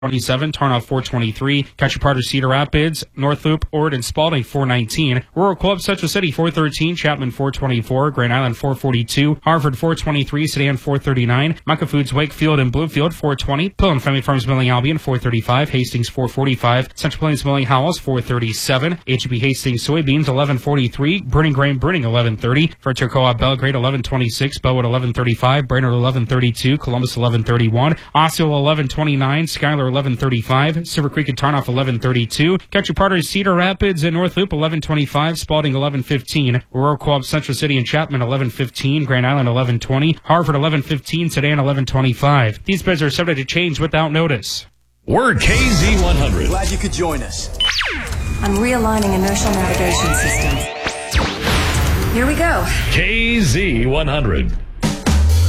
27, Tarnoff 423, Ketchaparter, Cedar Rapids, North Loop, Ord, and Spalding 419, Rural Club, Central City 413, Chapman 424, Grand Island 442, Harvard 423, Sedan 439, Mecca Foods, Wakefield, and Bluefield 420, Pill and Family Farms Milling Albion 435, Hastings 445, Central Plains Milling Howells 437, HB Hastings Soybeans 1143, Burning Grain Burning 1130, Frontier Co-op Belgrade 1126, Bellwood 1135, Brainerd 1132, Columbus 1131, Osceola 1129, Schuyler 1135, Silver Creek and Tarnoff 1132, Ketchaparter, Cedar Rapids and North Loop 1125, Spalding 1115, Rural Co-op Central City and Chapman 1115, Grand Island 1120, Harvard 1115, Sedan 1125. These bids are subject to change without notice. We're KZ100. Glad you could join us. I'm realigning inertial navigation systems. Here we go. KZ100.